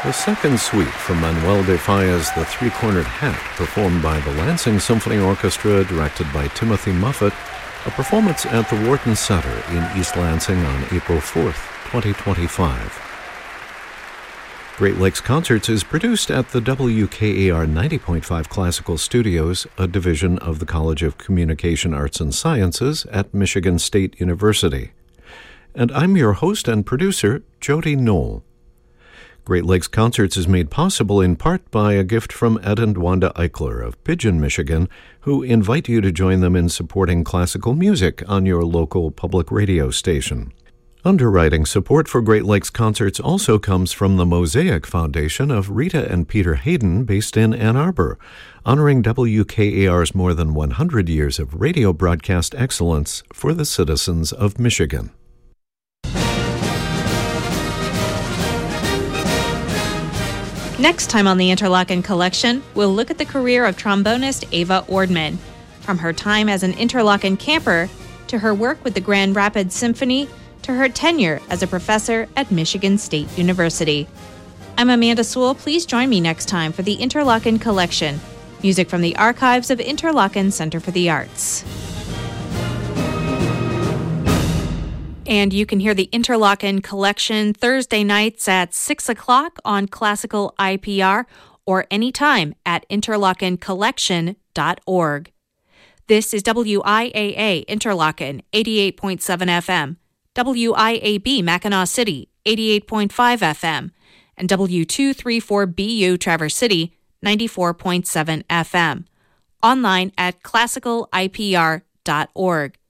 The second suite from Manuel de Falla's The Three-Cornered Hat, performed by the Lansing Symphony Orchestra, directed by Timothy Muffet, a performance at the Wharton Center in East Lansing on April 4th, 2025. Great Lakes Concerts is produced at the WKAR 90.5 Classical Studios, a division of the College of Communication Arts and Sciences at Michigan State University. And I'm your host and producer, Jody Knoll. Great Lakes Concerts is made possible in part by a gift from Ed and Wanda Eichler of Pigeon, Michigan, who invite you to join them in supporting classical music on your local public radio station. Underwriting support for Great Lakes Concerts also comes from the Mosaic Foundation of Rita and Peter Hayden, based in Ann Arbor, honoring WKAR's more than 100 years of radio broadcast excellence for the citizens of Michigan. Next time on the Interlochen Collection, we'll look at the career of trombonist Ava Ordman, from her time as an Interlochen camper to her work with the Grand Rapids Symphony to her tenure as a professor at Michigan State University. I'm Amanda Sewell. Please join me next time for the Interlochen Collection, music from the archives of Interlochen Center for the Arts. And you can hear the Interlochen Collection Thursday nights at 6 o'clock on Classical IPR or anytime at interlochencollection.org. This is WIAA Interlochen 88.7 FM, WIAB Mackinac City 88.5 FM, and W234BU Traverse City 94.7 FM. Online at classicalipr.org.